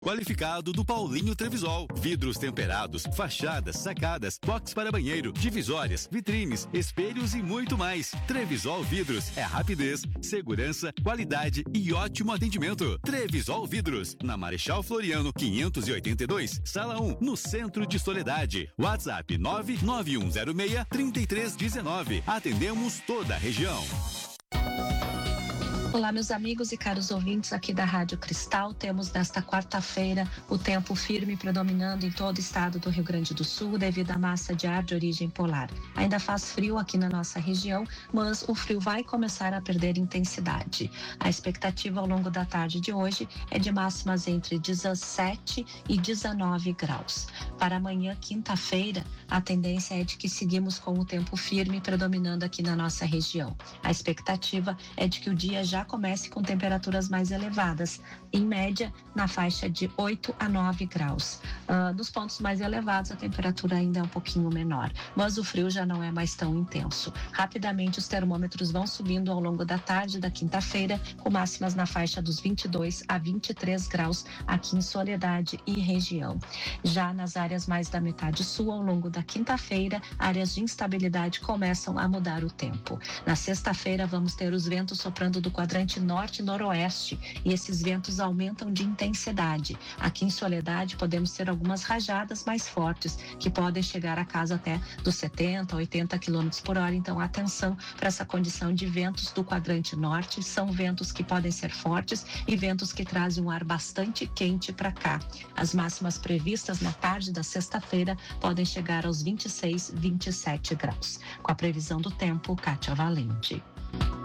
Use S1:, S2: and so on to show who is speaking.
S1: qualificado do Paulinho Trevisol. Vidros temperados, fachadas, sacadas, box para banheiro, divisórias, vitrines, espelhos e muito mais. Trevisol Vidros é rapidez, segurança, qualidade e ótimo atendimento. Trevisol Vidros, na Marechal Floriano 582, Sala 1, no centro de Soledade. WhatsApp 99106-3319. Atendemos toda a região.
S2: Olá, meus amigos e caros ouvintes aqui da Rádio Cristal. Temos nesta quarta-feira o tempo firme predominando em todo o estado do Rio Grande do Sul devido à massa de ar de origem polar. Ainda faz frio aqui na nossa região, mas o frio vai começar a perder intensidade. A expectativa ao longo da tarde de hoje é de máximas entre 17 e 19 graus. Para amanhã, quinta-feira, a tendência é de que seguimos com o tempo firme predominando aqui na nossa região. A expectativa é de que o dia já comece com temperaturas mais elevadas, em média na faixa de 8 a 9 graus. Nos pontos mais elevados a temperatura ainda é um pouquinho menor, mas o frio já não é mais tão intenso. Rapidamente os termômetros vão subindo ao longo da tarde da quinta-feira, com máximas na faixa dos 22 a 23 graus aqui em Soledade e região. Já nas áreas mais da metade sul, ao longo da quinta-feira, áreas de instabilidade começam a mudar o tempo. Na sexta-feira vamos ter os ventos soprando do quadrante norte e noroeste e esses ventos aumentam de intensidade. Aqui em Soledade podemos ter algumas rajadas mais fortes que podem chegar a casa até dos 70 a 80 km por hora. Então atenção para essa condição de ventos do quadrante norte. São ventos que podem ser fortes e ventos que trazem um ar bastante quente para cá. As máximas previstas na tarde da sexta-feira podem chegar aos 26, 27 graus. Com a previsão do tempo, Kátia Valente.